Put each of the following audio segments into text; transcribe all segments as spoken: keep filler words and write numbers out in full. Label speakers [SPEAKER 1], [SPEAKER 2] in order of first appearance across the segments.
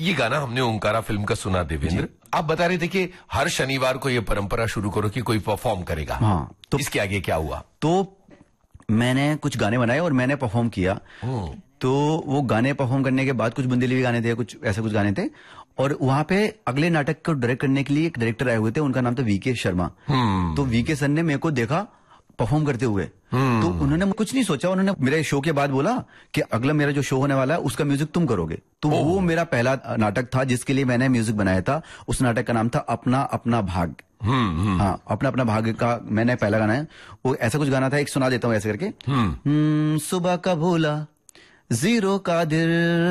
[SPEAKER 1] ये गाना हमने ओंकारा फिल्म का सुना देवेंद्र। आप बता रहे थे कि हर शनिवार को ये परंपरा शुरू करो कि कोई परफॉर्म करेगा।
[SPEAKER 2] हाँ,
[SPEAKER 1] तो इसके आगे क्या हुआ?
[SPEAKER 2] तो मैंने कुछ गाने बनाए और मैंने परफॉर्म किया। तो वो गाने परफॉर्म करने के बाद कुछ बुंदेली गाने थे, कुछ ऐसे कुछ गाने थे, और वहां पे अगले नाटक को डायरेक्ट करने के लिए एक डायरेक्टर आए हुए थे, उनका नाम था वीके शर्मा। तो वीके सर ने मेरे को देखा परफॉर्म करते हुए, तो उन्होंने कुछ नहीं सोचा, उन्होंने मेरे शो के बाद बोला कि अगला मेरा जो शो होने वाला है उसका म्यूजिक तुम करोगे। तो वो मेरा पहला नाटक था जिसके लिए मैंने म्यूजिक बनाया था। उस नाटक का नाम था अपना अपना भाग। हाँ, अपना अपना भाग का मैंने पहला गाना है। वो ऐसा कुछ गाना था, एक सुना देता हूँ ऐसे करके। सुबह का भूला जीरो कादिर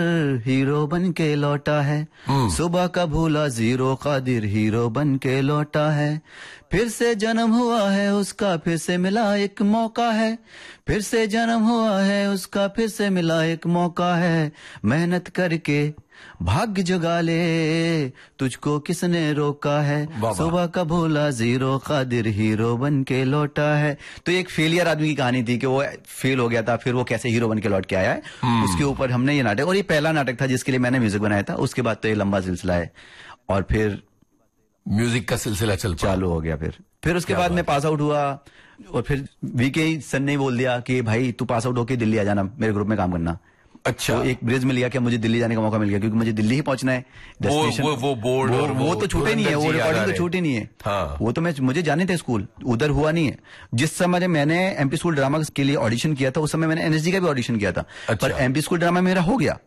[SPEAKER 2] हीरो बन के लौटा है, सुबह का भूला जीरो कादिर हीरो बन के लौटा है, फिर से जन्म हुआ है उसका फिर से मिला एक मौका है, फिर से जन्म हुआ है उसका फिर से मिला एक मौका है, मेहनत करके भाग्य जगा ले तुझको किसने रोका है, सुबह का भूला जीरो कादिर हीरो बन के लौटा है। तो एक फेलियर आदमी की कहानी थी कि वो फेल हो गया था, फिर वो कैसे हीरो बन के लौट के आया है, उसके ऊपर हमने ये नाटक, और ये पहला नाटक था जिसके लिए मैंने म्यूजिक बनाया था। उसके बाद तो ये लंबा सिलसिला है और फिर
[SPEAKER 1] म्यूजिक का सिलसिला चल
[SPEAKER 2] चालू हो गया। फिर फिर उसके बाद मैं पास आउट हुआ और फिर वीके सर ने बोल दिया कि भाई तू पास आउट होके दिल्ली आ जाना, मेरे ग्रुप में काम करना।
[SPEAKER 1] अच्छा,
[SPEAKER 2] तो एक ब्रिज मिल गया कि मुझे दिल्ली जाने का मौका मिल गया, क्योंकि मुझे दिल्ली ही पहुंचना है।
[SPEAKER 1] वो वो वो बोर्ड
[SPEAKER 2] वो,
[SPEAKER 1] और
[SPEAKER 2] वो, वो तो छूटे नहीं है, वो रिकॉर्डिंग तो छूटी नहीं है।
[SPEAKER 1] हाँ।
[SPEAKER 2] वो तो मैं मुझे जाने थे स्कूल, उधर हुआ नहीं है। जिस समय मैंने एमपी स्कूल ड्रामा के लिए ऑडिशन किया था उस समय मैंने एनएसडी का भी ऑडिशन किया था।
[SPEAKER 1] अच्छा।
[SPEAKER 2] पर एमपी स्कूल ड्रामा मेरा हो गया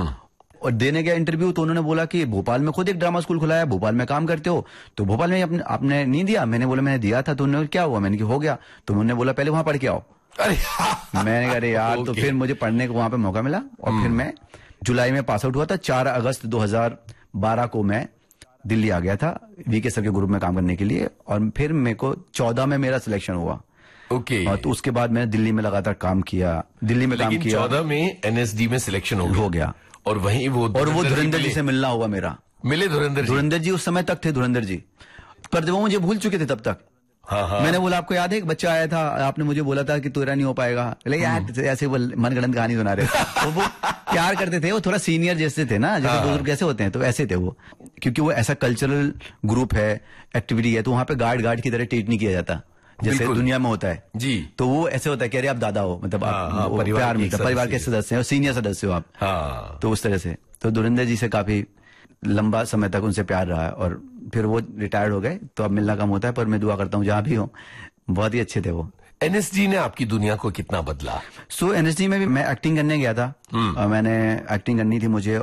[SPEAKER 2] और देने गया इंटरव्यू, तो उन्होंने बोला कि भोपाल में खुद एक ड्रामा स्कूल खुला है, भोपाल में काम करते हो, तो भोपाल में आपने, आपने नहीं दिया। मैंने बोला मैंने दिया था। तो उन्होंने क्या हुआ, मैंने कहा हो गया। तो उन्होंने बोला पहले वहां पढ़ के आओ।
[SPEAKER 1] अरे
[SPEAKER 2] मैंने कहा यार, तो फिर मुझे पढ़ने को वहां पे मौका मिला और फिर मैं जुलाई में पास आउट हुआ था। चार अगस्त दो हज़ार बारह को मैं दिल्ली आ गया था वीके सर के ग्रुप में काम करने के लिए, और फिर मेरे को चौदह में मेरा सिलेक्शन हुआ।
[SPEAKER 1] ओके।
[SPEAKER 2] और तो उसके बाद मैंने दिल्ली में लगातार काम किया, दिल्ली में काम किया।
[SPEAKER 1] चौदह में एनएसडी में सिलेक्शन हो गया,
[SPEAKER 2] हो गया।
[SPEAKER 1] और वहीं वो
[SPEAKER 2] और वो धुरंधर जी से मिलना हुआ मेरा।
[SPEAKER 1] मिले धुरंधर जी?
[SPEAKER 2] धुरंधर जी उस समय तक थे, धुरंधर जी, पर वो मुझे भूल चुके थे तब तक।
[SPEAKER 1] हाँ हाँ।
[SPEAKER 2] मैंने बोला आपको याद है एक बच्चा आया था, आपने मुझे बोला था कि तेरा नहीं हो पाएगा, लेकिन यार ऐसे वो मनगढ़ंत कहानी सुना रहे तो वो प्यार करते थे, वो थोड़ा सीनियर जैसे थे ना, जैसे बुजुर्ग कैसे होते हैं, तो ऐसे थे वो। क्योंकि वो ऐसा कल्चरल ग्रुप है, एक्टिविटी है, तो वहां पे गार्ड गार्ड की तरह ट्रीट नहीं किया जाता जैसे दुनिया में होता है जी। तो वो ऐसे होता है कि अरे आप दादा हो, मतलब आप हाँ, हाँ, प्यार मिलता, परिवार के सदस्य हो, सीनियर सदस्य हो आप। हाँ। तो उस तरह से तो धुरंधर जी से काफी लंबा समय तक उनसे प्यार रहा है, और फिर वो रिटायर्ड हो गए, तो अब मिलना कम होता है, पर मैं दुआ करता हूँ जहां भी हो। बहुत ही अच्छे थे वो।
[SPEAKER 1] एनएसडी ने आपकी दुनिया को कितना बदला?
[SPEAKER 2] सो so, एनएसडी में भी मैं एक्टिंग करने गया था, और मैंने एक्टिंग करनी थी मुझे।